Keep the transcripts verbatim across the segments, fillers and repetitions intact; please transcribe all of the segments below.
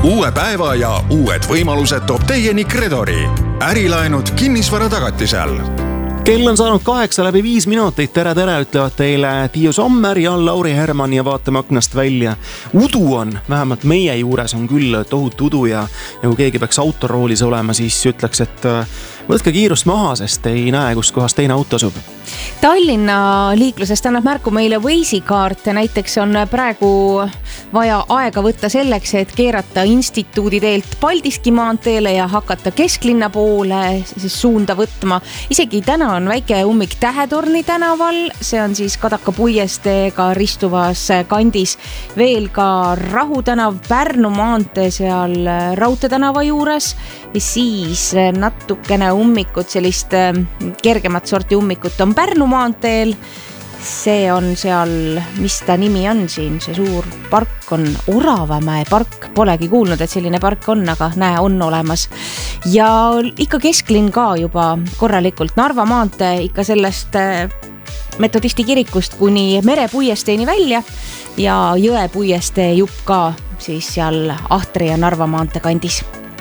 Uue päeva ja uued võimalused toob teieni Credori. Ärilaenud kinnisvara tagatisel. Kell on saanud kaheksa läbi viis minutit. Tere, tere, ütlevad teile Tiiu Sommer ja Lauri Herman ja vaatame aknast välja. Udu on, vähemalt meie juures on küll tohutu udu ja, ja kui keegi peaks autoroolis olema, siis ütleks, et võtke kiirust maha, sest ei näe, kus kohas teine auto asub. Tallinna liiklusest annab märku meile Waze'i kaart. Näiteks on praegu vaja aega võtta selleks, et keerata instituudi teelt Paldiski maanteele ja hakata kesklinna poole siis suunda võtma. Isegi täna on väike ummik Tähetorni tänaval, see on siis Kadaka puiesteega ristuvas kandis. Veel ka Rahu tänav, Pärnu maantee seal Raudtee tänava juures ja siis natukene ummikut, sellist kergemat sorti ummikut on Pärnu maanteel. See on seal, mis ta nimi on siin, see suur park on Oravamäe park. Polegi kuulnud, et selline park on, aga näe, on olemas. Ja ikka kesklinn ka juba korralikult. Narva maantee ikka sellest metodisti kirikust kuni Mere puiesteeni välja ja Jõe puiestee jupp ka siis seal Ahtri ja Narva maantee kandis.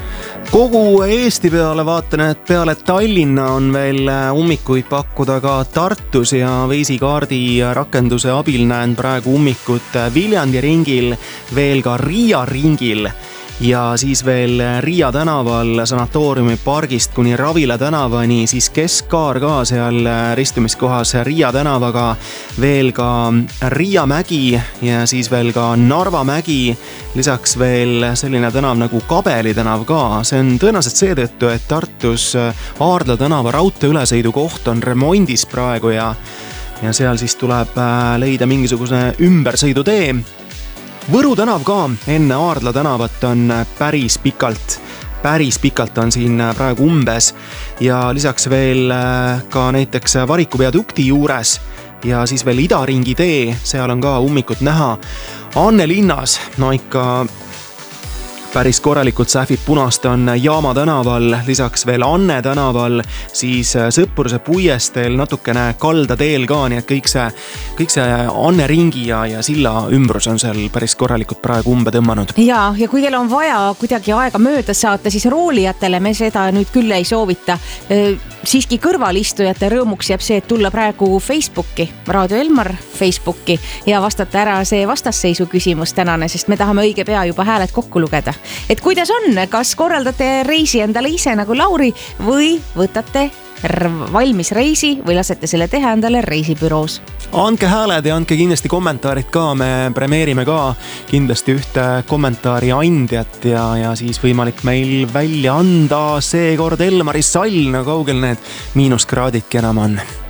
Kogu Eesti peale vaatan, et peale Tallinna on veel ummikuid pakkuda ka Tartus ja Waze'i kaardi rakenduse abil näen praegu ummikut Viljandi ringil, veel ka Riia ringil ja siis veel Riia tänaval Sanatooriumi pargist kuni Ravila tänavani, siis keskkaar ka seal ristumiskohas Riia tänavaga, veel ka Riia mägi ja siis veel ka Narva mägi, lisaks veel selline tänav nagu Kabeli tänav ka. See on tõenäoliselt seetõttu, et Tartus Aardla tänava raudtee ülesõidu koht on remondis praegu ja, ja seal siis tuleb leida mingisugune ümbersõidutee. Võru tänav ka enne Aardla tänavat on päris pikalt, päris pikalt on siin praegu umbes ja lisaks veel ka näiteks Variku viadukti juures ja siis veel Idaringi tee, seal on ka ummikut näha. Anne linnas, no ikka päris korralikult sähvid punast on Jaama tänaval, lisaks veel Anne tänaval, siis Sõpruse puiesteel natukene kalda teel ka, nii et kõik see, kõik see Anne ringi ja, ja silla ümbrus on seal päris korralikult praegu umbe tõmmanud. Ja, ja kui teil on vaja kuidagi aega mööda saata, siis roolijatele me seda nüüd küll ei soovita. Siiski kõrvalistujate rõõmuks jääb see, et tulla praegu Facebooki, Raadio Elmar Facebooki ja vastata ära see vastasseisu küsimus tänane, sest me tahame õige pea juba hääled kokku lugeda. Et kuidas on, kas korraldate reisi endale ise nagu Lauri või võtate valmis reisi või lasete selle teha endale reisibüroos? Andke hääled ja andke kindlasti kommentaarid ka, me premeerime ka kindlasti ühte kommentaari andjat ja, ja siis võimalik meil välja anda seekord Elmari sall, no kaugel need miinuskraadidki enam on.